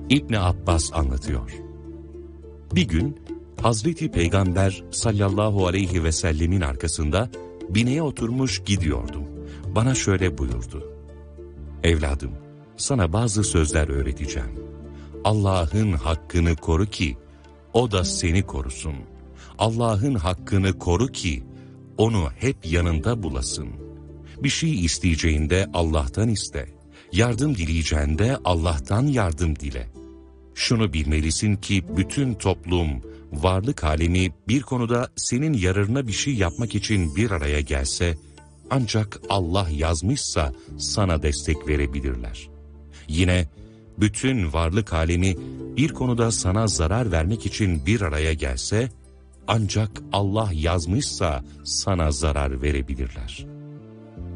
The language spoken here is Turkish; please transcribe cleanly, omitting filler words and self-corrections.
İbni Abbas anlatıyor. Bir gün Hazreti Peygamber sallallahu aleyhi ve sellemin arkasında bineğe oturmuş gidiyordum. Bana şöyle buyurdu: "Evladım, sana bazı sözler öğreteceğim. Allah'ın hakkını koru ki o da seni korusun. Allah'ın hakkını koru ki onu hep yanında bulasın. Bir şey isteyeceğinde Allah'tan iste. Yardım dileyeceğinde Allah'tan yardım dile. Şunu bilmelisin ki bütün toplum, varlık alemi bir konuda senin yararına bir şey yapmak için bir araya gelse, ancak Allah yazmışsa sana destek verebilirler. Yine bütün varlık alemi bir konuda sana zarar vermek için bir araya gelse, ancak Allah yazmışsa sana zarar verebilirler.